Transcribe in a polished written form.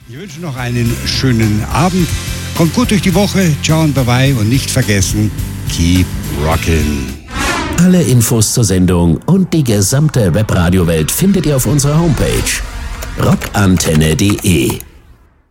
Ich wünsche noch einen schönen Abend. Kommt gut durch die Woche. Ciao und bye und nicht vergessen, keep rockin'. Alle Infos zur Sendung und die gesamte Webradiowelt findet ihr auf unserer Homepage rockantenne.de.